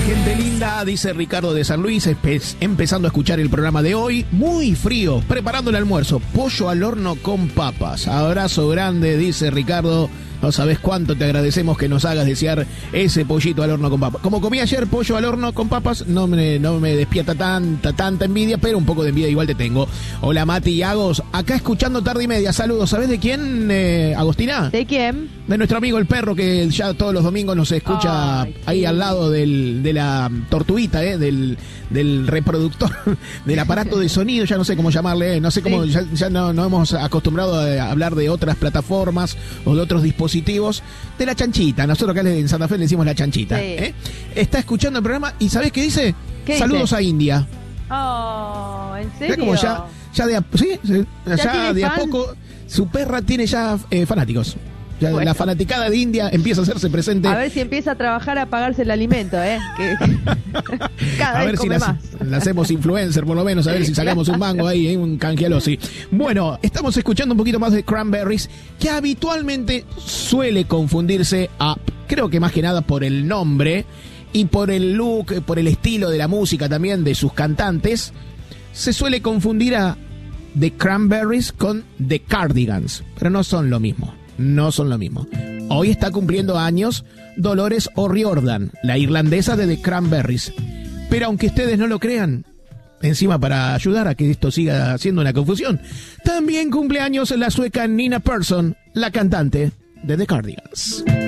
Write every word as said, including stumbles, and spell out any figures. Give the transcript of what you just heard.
Gente linda, dice Ricardo de San Luis, empezando a escuchar el programa de hoy. Muy frío, preparando el almuerzo. Pollo al horno con papas. Abrazo grande, dice Ricardo. No sabes cuánto te agradecemos que nos hagas desear ese pollito al horno con papas. Como comí ayer pollo al horno con papas, no me, no me despierta tanta, tanta envidia, pero un poco de envidia igual te tengo. Hola Mati y Agos, acá escuchando Tarde y Media. Saludos, ¿sabés de quién, eh, Agostina? ¿De quién? De nuestro amigo el perro, que ya todos los domingos nos escucha. Ay, ahí sí, al lado del, de la tortuguita, eh, del, del reproductor, del aparato de sonido, ya no sé cómo llamarle, eh, no sé cómo, sí. ya, ya no, no hemos acostumbrado a hablar de otras plataformas o de otros dispositivos. De la chanchita, nosotros acá en Santa Fe le decimos la chanchita, sí. ¿eh? Está escuchando el programa y ¿sabés qué dice? ¿Qué Saludos dice? a India. Oh, ¿en serio? Ya como ya, ya de a, sí, ya ya de a poco su perra tiene ya eh, fanáticos. Ya bueno. La fanaticada de India empieza a hacerse presente. A ver si empieza a trabajar a pagarse el alimento, ¿eh? Que cada a vez ver come si la, más. la hacemos influencer, por lo menos, a ver si sacamos un mango ahí, ¿eh? Un canjealosi. Bueno, estamos escuchando un poquito más de Cranberries, que habitualmente suele confundirse a, creo que más que nada por el nombre y por el look, por el estilo de la música también de sus cantantes, se suele confundir a The Cranberries con The Cardigans, pero no son lo mismo. No son lo mismo. Hoy está cumpliendo años Dolores O'Riordan, la irlandesa de The Cranberries. Pero aunque ustedes no lo crean, encima para ayudar a que esto siga siendo una confusión, también cumple años la sueca Nina Persson, la cantante de The Cardigans.